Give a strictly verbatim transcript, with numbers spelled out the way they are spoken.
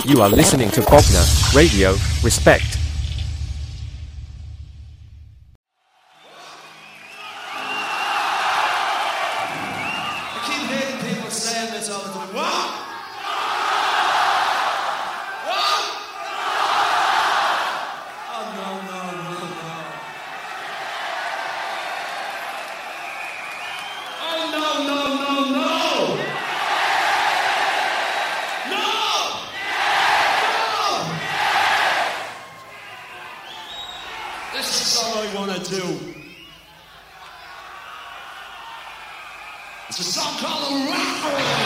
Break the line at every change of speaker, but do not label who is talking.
You are listening to Faulkner Radio. Respect.
I keep hearing people saying this all the time. What? What? Oh, no, no, no, no. Oh, no, no, no, no. No! No! This is all I want to do. It's a song called The Rapper.